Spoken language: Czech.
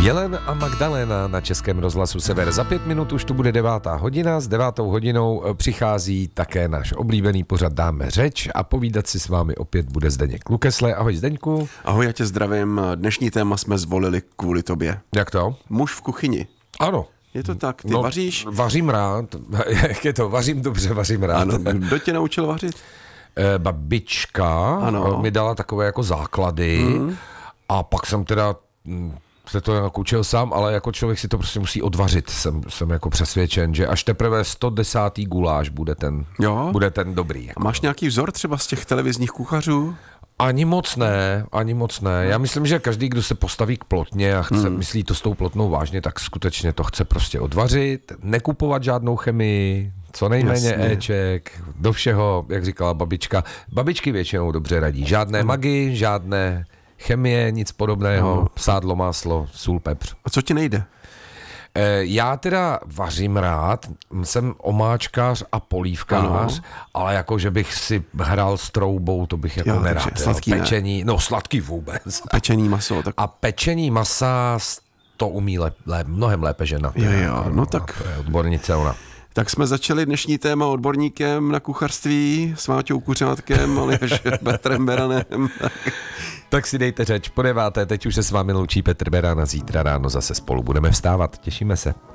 Jelen a Magdalena na Českém rozhlasu Sever. Za 5 minut už tu bude 9. hodina. S 9. hodinou přichází také náš oblíbený pořad Dáme řeč a povídat si s vámi opět bude Zdeněk Lukesle. Ahoj Zdeňku. Ahoj, já tě zdravím. Dnešní téma jsme zvolili kvůli tobě. Jak to? Muž v kuchyni. Ano. Je to tak, ty vaříš? Vařím rád. Jak je to? Vařím dobře, vařím rád. Ano, kdo tě naučil vařit? Babička mi dala takové jako základy a pak jsem teda se to nějak učil sám, ale jako člověk si to prostě musí odvařit. Jsem jako přesvědčen, že až teprve 110. guláš bude ten dobrý. Jako. A máš nějaký vzor třeba z těch televizních kuchařů? Ani moc ne. Já myslím, že každý, kdo se postaví k plotně a myslí to s tou plotnou vážně, tak skutečně to chce prostě odvařit, nekupovat žádnou chemii, co nejméně éček, do všeho, jak říkala babička. Babičky většinou dobře radí. Žádné magi, žádné chemie, nic podobného, sádlo, máslo, sůl, pepř. A co ti nejde? Já teda vařím rád, jsem omáčkář a polívkář, ale jako, že bych si hrál s troubou, to bych jako nerad. Sladký pečení, sladký vůbec. Pečení maso. Tak... A pečení masa to umí mnohem lépe žena. Tak. To je odbornice ona. Tak jsme začali dnešní téma odborníkem na kuchařství s Máťou Kuřátkem, alias Petrem Beranem. Tak si dejte řeč po 9. Teď už se s vámi loučí Petr Beran a zítra ráno zase spolu budeme vstávat. Těšíme se.